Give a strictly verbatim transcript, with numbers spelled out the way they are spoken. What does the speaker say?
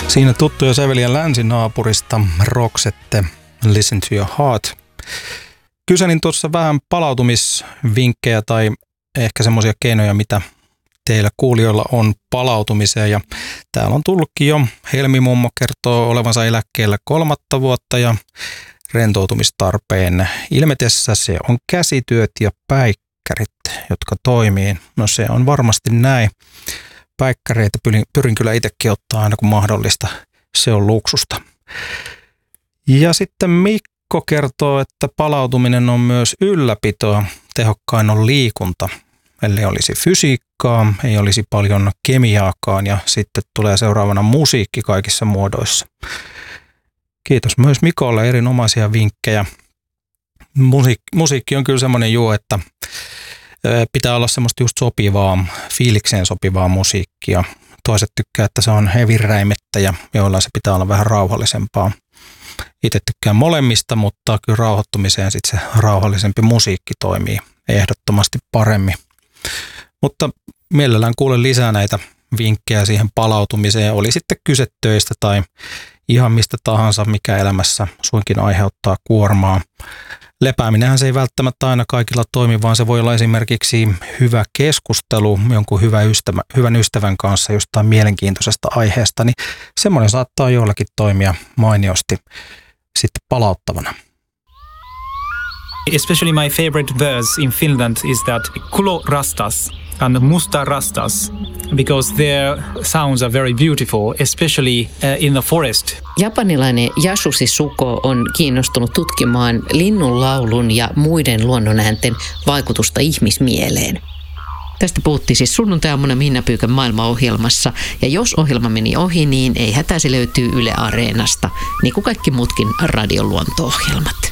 Siinä tuttuja säveliä länsinaapurista Roxette, Listen to your heart. Kyselin tuossa vähän palautumisvinkkejä tai ehkä semmoisia keinoja, mitä teillä kuulijoilla on palautumiseen. Ja täällä on tullutkin jo. Helmi-mummo kertoo olevansa eläkkeellä kolmatta vuotta ja rentoutumistarpeen ilmetessä se on käsityöt ja päikkärit, jotka toimii. No se on varmasti näin. Päikkäreitä pyrin, pyrin kyllä itsekin ottaa aina kun mahdollista. Se on luksusta. Ja sitten Mikko kertoo, että palautuminen on myös ylläpitoa. Tehokkain on liikunta. Eli olisi fysiikkaa, ei olisi paljon kemiaakaan ja sitten tulee seuraavana musiikki kaikissa muodoissa. Kiitos myös Mikolle, erinomaisia vinkkejä. Musiik- musiikki on kyllä semmoinen juu, että pitää olla semmoista just sopivaa, fiilikseen sopivaa musiikkia. Toiset tykkää, että se on heviräimettä ja joilla se pitää olla vähän rauhallisempaa. Itse tykkään molemmista, mutta kyllä rauhoittumiseen sitten se rauhallisempi musiikki toimii ehdottomasti paremmin. Mutta mielellään kuulen lisää näitä vinkkejä siihen palautumiseen. Oli sitten kyse töistä tai ihan mistä tahansa, mikä elämässä suinkin aiheuttaa kuormaa. Lepääminenhän se ei välttämättä aina kaikilla toimi, vaan se voi olla esimerkiksi hyvä keskustelu jonkun hyvä ystävä, hyvän ystävän kanssa jostain mielenkiintoisesta aiheesta, niin semmoinen saattaa joillakin toimia mainiosti sitten palauttavana. Especially my favorite verse in Finland is that kulo rastas and musta rastas, because their sounds are very beautiful, especially uh, in the forest. Japanilainen Yasushi Suko on kiinnostunut tutkimaan linnunlaulun ja muiden luonnonäänten vaikutusta ihmismieleen. Tästä puhuttiin siis sunnuntai-aamuna Minna Pyykän maailmaohjelmassa, ja jos ohjelma meni ohi, niin ei hätä, se löytyy Yle Areenasta, niin kuin kaikki muutkin radion luonto-ohjelmat.